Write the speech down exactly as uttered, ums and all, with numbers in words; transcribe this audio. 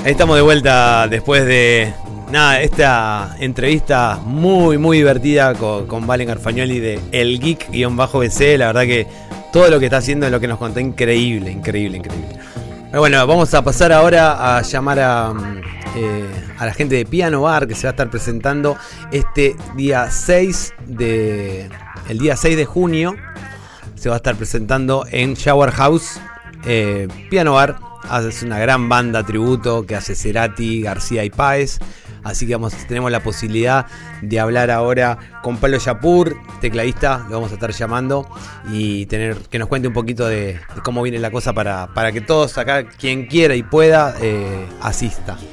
Estamos de vuelta después de nada, esta entrevista muy muy divertida con, con Valen Garfagnoli de El Geek-B C. La verdad que todo lo que está haciendo es lo que nos contó, increíble, increíble, increíble. Pero bueno, vamos a pasar ahora a llamar a, eh, a la gente de Piano Bar, que se va a estar presentando este día seis de el día seis de junio. Se va a estar presentando en Shower House. eh, Piano Bar es una gran banda tributo que hace Cerati, García y Páez. Así que vamos, tenemos la posibilidad de hablar ahora con Pablo Yapur, tecladista, lo vamos a estar llamando, y tener que nos cuente un poquito de, de cómo viene la cosa para, para que todos acá, quien quiera y pueda, eh, asista.